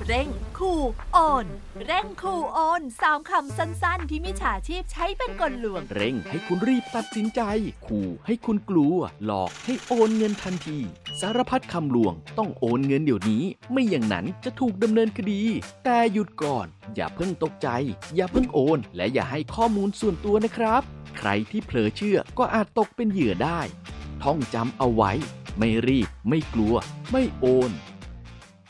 เร่งขู่โอนเร่งขู่โอน3คำสั้นๆที่มิจฉาชีพใช้เป็นกลลวงเร่งให้คุณรีบตัดสินใจขู่ให้คุณกลัวหลอกให้โอนเงินทันทีสารพัดคำลวงต้องโอนเงินเดี๋ยวนี้ไม่อย่างนั้นจะถูกดำเนินคดีแต่หยุดก่อนอย่าเพิ่งตกใจอย่าเพิ่งโอนและอย่าให้ข้อมูลส่วนตัวนะครับใครที่เผลอเชื่อก็อาจตกเป็นเหยื่อได้ท่องจำเอาไว้ไม่รีบไม่กลัวไม่โอน